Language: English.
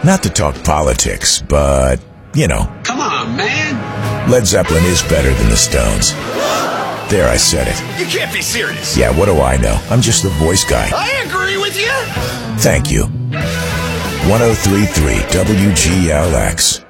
Not to talk politics, but, you know. Come on, man. Led Zeppelin is better than the Stones. There, I said it. You can't be serious. Yeah, what do I know? I'm just the voice guy. I agree with you. Thank you. 103.3 WGLX.